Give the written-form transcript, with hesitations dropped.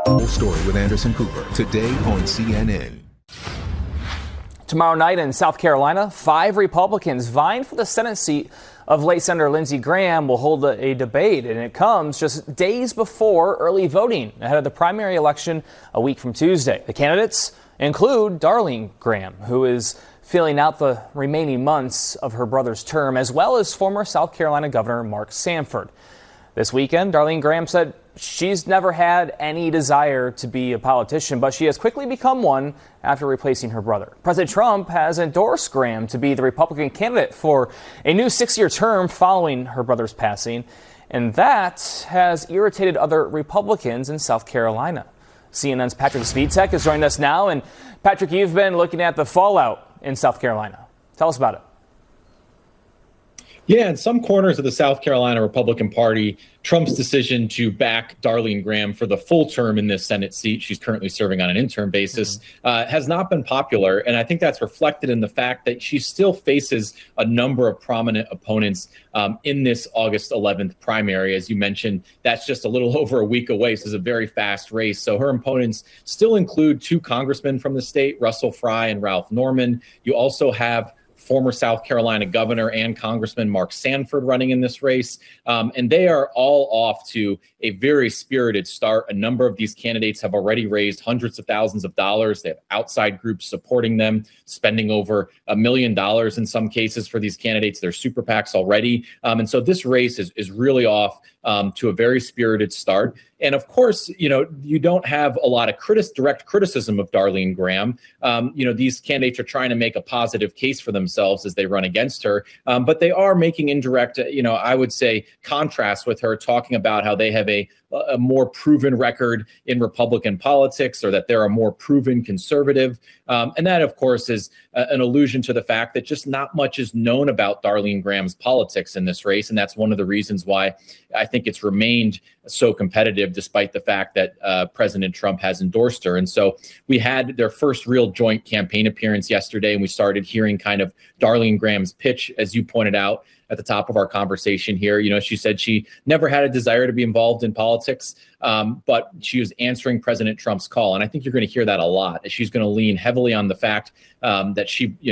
Full story with Anderson Cooper today on CNN. Tomorrow night in South Carolina, 5 Republicans vying for the Senate seat of late Senator Lindsey Graham will hold a debate, and it comes just days before early voting ahead of the primary election a week from Tuesday. The candidates include Darlene Graham, who is filling out the remaining months of her brother's term, as well as former South Carolina Governor Mark Sanford. This weekend, Darlene Graham said she's never had any desire to be a politician, but she has quickly become one after replacing her brother. President Trump has endorsed Graham to be the Republican candidate for a new 6-year term following her brother's passing, and that has irritated other Republicans in South Carolina. CNN's Patrick Svitek is joining us now. And Patrick, you've been looking at the fallout in South Carolina. Tell us about it. Yeah, in some corners of the South Carolina Republican Party, Trump's decision to back Darlene Graham for the full term in this Senate seat, she's currently serving on an interim basis, has not been popular. And I think that's reflected in the fact that she still faces a number of prominent opponents in this August 11th primary. As you mentioned, that's just a little over a week away. So it's a very fast race. So her opponents still include 2 congressmen from the state, Russell Fry and Ralph Norman. You also have former South Carolina Governor and Congressman Mark Sanford running in this race. And they are all off to a very spirited start. A number of these candidates have already raised hundreds of thousands of dollars. They have outside groups supporting them, spending over $1 million in some cases for these candidates. They're super PACs already. And so this race is really off to a very spirited start. And of course, you don't have a lot of direct criticism of Darlene Graham. These candidates are trying to make a positive case for themselves as they run against her. But they are making indirect, I would say, contrast with her, talking about how they have a more proven record in Republican politics, or that they're a more proven conservative. And that, of course, is an allusion to the fact that just not much is known about Darlene Graham's politics in this race. And that's one of the reasons why I think it's remained so competitive, despite the fact that President Trump has endorsed her. And so we had their first real joint campaign appearance yesterday, and we started hearing kind of Darlene Graham's pitch, as you pointed out at the top of our conversation here. She said she never had a desire to be involved in politics, but she was answering President Trump's call. And I think you're going to hear that a lot. She's going to lean heavily on the fact that she,